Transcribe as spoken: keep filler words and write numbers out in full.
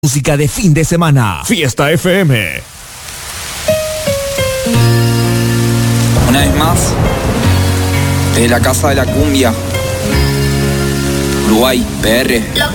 Música de fin de semana. Fiesta F M. Una vez más, desde la Casa de la Cumbia, Uruguay, P R.